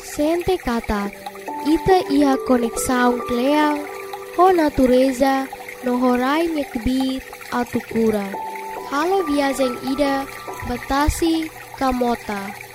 Sente kata, ita ia konek saung kleang, ho natureza, no horai nyekbit atu kura. Halo viajeng ida, batasi kamota.